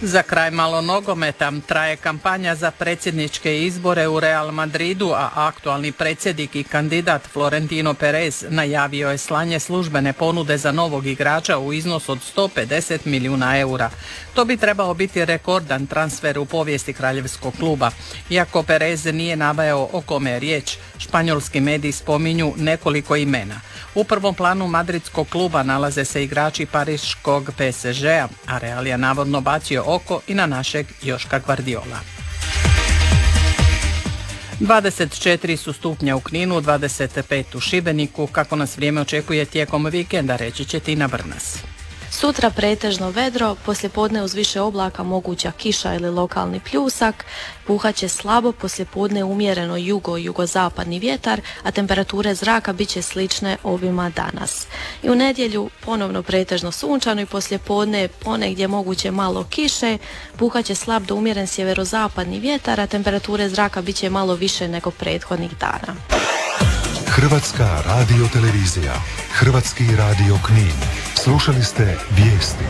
Za kraj malo nogometa traje kampanja za predsjedničke izbore u Real Madridu, a aktualni predsjednik i kandidat Florentino Perez najavio je slanje službene ponude za novog igrača u iznosu od 150 milijuna eura. To bi trebao biti rekordan transfer u povijesti kraljevskog kluba. Iako Perez nije naveo o kome je riječ, španjolski mediji spominju nekoliko imena. U prvom planu madridskog kluba nalaze se igrači pariškog PSG-a, a Real je navodno bacio oko i na našeg Joška Gvardiola. 24 su stupnja u Kninu, 25 u Šibeniku. Kako nas vrijeme očekuje tijekom vikenda, reći će Tina Brnas. Sutra pretežno vedro, poslijepodne uz više oblaka moguća kiša ili lokalni pljusak, puhat će slabo, poslijepodne umjereno jugozapadni vjetar, a temperature zraka bit će slične ovima danas. I u nedjelju ponovno pretežno sunčano i poslijepodne ponegdje moguće malo kiše, puhat će slab do umjeren sjeverozapadni vjetar, a temperature zraka bit će malo više nego prethodnih dana. Hrvatska radiotelevizija, Hrvatski radio Knin. Slušali ste vijesti.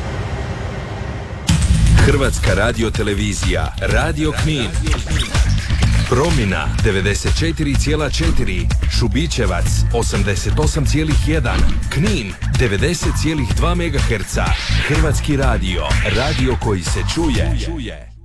Hrvatska radiotelevizija, Radio Knin. Promina 94,4, Šubićevac 88,1, Knin 90,2 MHz. Hrvatski radio, radio koji se čuje.